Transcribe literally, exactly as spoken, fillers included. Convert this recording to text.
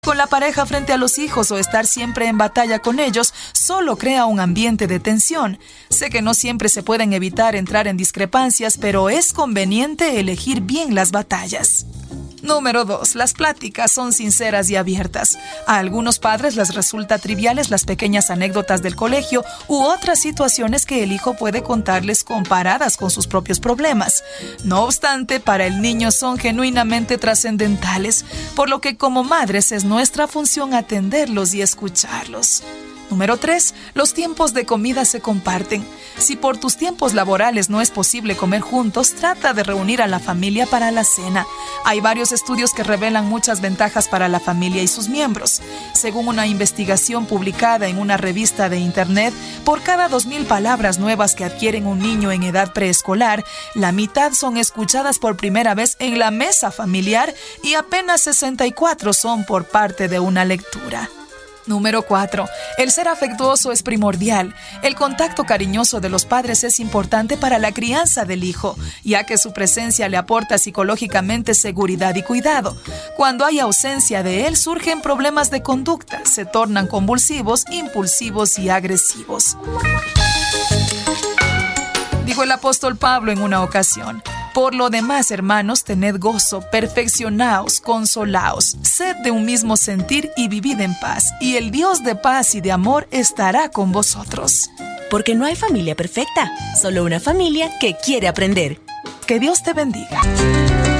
Con la pareja frente a los hijos o estar siempre en batalla con ellos solo crea un ambiente de tensión. Sé que no siempre se pueden evitar entrar en discrepancias, pero es conveniente elegir bien las batallas. Número dos. Las pláticas son sinceras y abiertas. A algunos padres les resulta triviales las pequeñas anécdotas del colegio u otras situaciones que el hijo puede contarles comparadas con sus propios problemas. No obstante, para el niño son genuinamente trascendentales, por lo que como madres es nuestra función atenderlos y escucharlos. Número tres. Los tiempos de comida se comparten. Si por tus tiempos laborales no es posible comer juntos, trata de reunir a la familia para la cena. Hay varios estudios que revelan muchas ventajas para la familia y sus miembros. Según una investigación publicada en una revista de internet, por cada dos mil palabras nuevas que adquieren un niño en edad preescolar, la mitad son escuchadas por primera vez en la mesa familiar y apenas sesenta y cuatro son por parte de una lectura. Número cuatro. El ser afectuoso es primordial. El contacto cariñoso de los padres es importante para la crianza del hijo, ya que su presencia le aporta psicológicamente seguridad y cuidado. Cuando hay ausencia de él, surgen problemas de conducta, se tornan convulsivos, impulsivos y agresivos. Dijo el apóstol Pablo en una ocasión: por lo demás, hermanos, tened gozo, perfeccionaos, consolaos, sed de un mismo sentir y vivid en paz, y el Dios de paz y de amor estará con vosotros. Porque no hay familia perfecta, solo una familia que quiere aprender. Que Dios te bendiga.